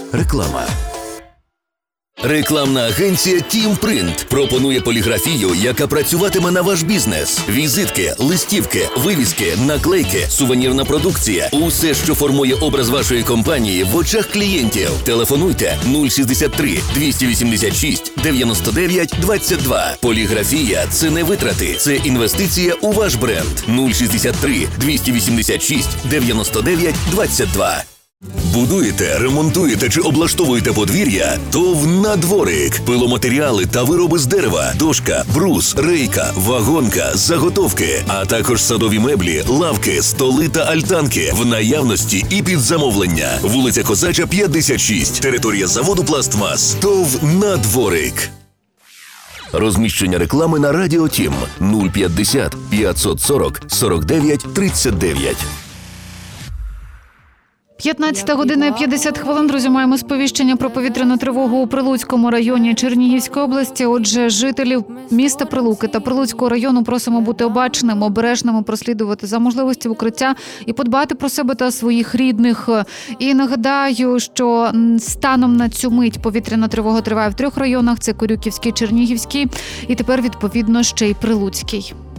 Реклама. Рекламна агенція «Тімпринт» пропонує поліграфію, яка працюватиме на ваш бізнес. Візитки, листівки, вивіски, наклейки, сувенірна продукція – усе, що формує образ вашої компанії в очах клієнтів. Телефонуйте 063 286 99 22. Поліграфія – це не витрати, це інвестиція у ваш бренд. 063 286 99 22. Будуєте, ремонтуєте чи облаштовуєте подвір'я? ТОВ «Надворик». Пиломатеріали та вироби з дерева, дошка, брус, рейка, вагонка, заготовки, а також садові меблі, лавки, столи та альтанки в наявності і під замовлення. Вулиця Козача, 56. Територія заводу «Пластмас». ТОВ «Надворик». Розміщення реклами на Радіо Тім 050 540 49 39. 15 година і 50 хвилин, друзі, маємо сповіщення про повітряну тривогу у Прилуцькому районі Чернігівської області. Отже, жителів міста Прилуки та Прилуцького району просимо бути обачними, обережними, прослідувати за можливості укриття і подбати про себе та своїх рідних. І нагадаю, що станом на цю мить повітряна тривога триває в 3 районах. Це Корюківський, Чернігівський і тепер, відповідно, ще й Прилуцький.